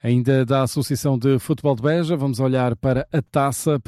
Ainda da Associação de Futebol de Beja, vamos olhar para a taça,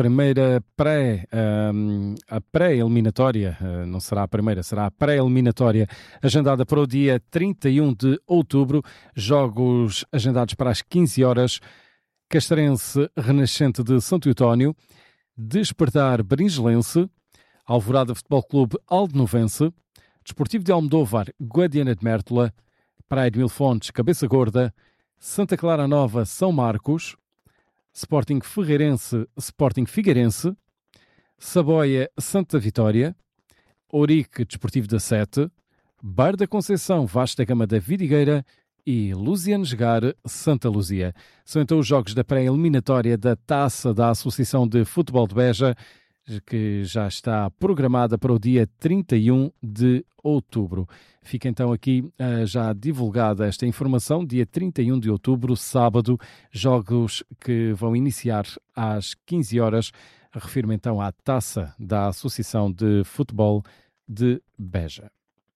a pré-eliminatória, não será a primeira, será a pré-eliminatória, agendada para o dia 31 de outubro, jogos agendados para as 15 horas, Castrense Renascente de Santo Eutónio, Despertar Beringelense, Alvorada Futebol Clube Aldenovense, Desportivo de Almodóvar, Guadiana de Mértola, Praia de Mil Fontes, Cabeça Gorda, Santa Clara Nova, São Marcos, Sporting Ferreirense, Sporting Figueirense, Saboia, Santa Vitória, Ourique, Desportivo da Sete, Bar da Conceição, Vasta Gama da Vidigueira e Luzianes-Gar, Santa Luzia. São então os jogos da pré-eliminatória da Taça da Associação de Futebol de Beja, que já está programada para o dia 31 de outubro. Fica então aqui já divulgada esta informação, dia 31 de outubro, sábado, jogos que vão iniciar às 15 horas. Refiro-me então à Taça da Associação de Futebol de Beja.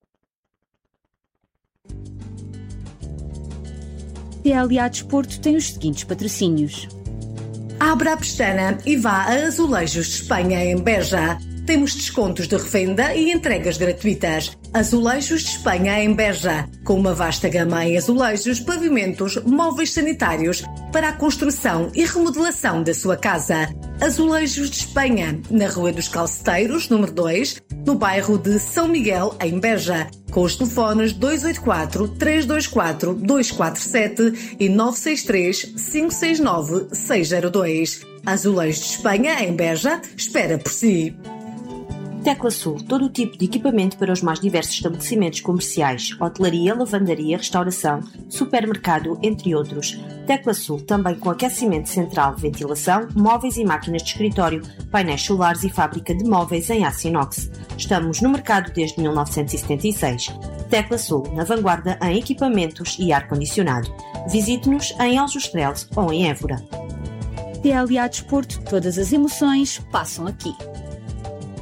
TLA Desporto tem os seguintes patrocínios. Abra a pestana e vá a Azulejos de Espanha, em Beja. Temos descontos de revenda e entregas gratuitas. Azulejos de Espanha, em Beja, com uma vasta gama em azulejos, pavimentos, móveis sanitários para a construção e remodelação da sua casa. Azulejos de Espanha, na Rua dos Calceteiros, número 2, no bairro de São Miguel, em Beja, com os telefones 284-324-247 e 963-569-602. Azulejos de Espanha, em Beja, espera por si. Tecla Sul, todo o tipo de equipamento para os mais diversos estabelecimentos comerciais, hotelaria, lavandaria, restauração, supermercado, entre outros. Tecla Sul, também com aquecimento central, ventilação, móveis e máquinas de escritório, painéis solares e fábrica de móveis em aço inox. Estamos no mercado desde 1976. Tecla Sul, na vanguarda em equipamentos e ar-condicionado. Visite-nos em Aljustrel ou em Évora. TLA Desporto, todas as emoções passam aqui.